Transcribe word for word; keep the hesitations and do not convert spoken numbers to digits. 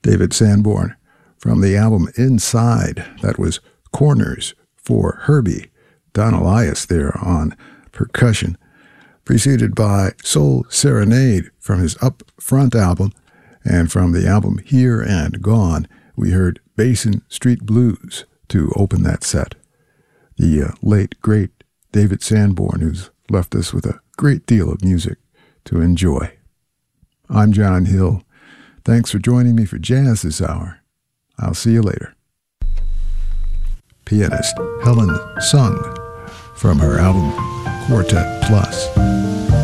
David Sanborn. From the album Inside, that was Corners for Herbie. Don Elias there on percussion. Preceded by Soul Serenade from his Up Front album. And from the album Here and Gone, we heard Basin Street Blues to open that set. The uh, late, great David Sanborn, who's left us with a great deal of music to enjoy. I'm John Hill. Thanks for joining me for jazz this hour. I'll see you later. Pianist Helen Sung from her album Quartet Plus.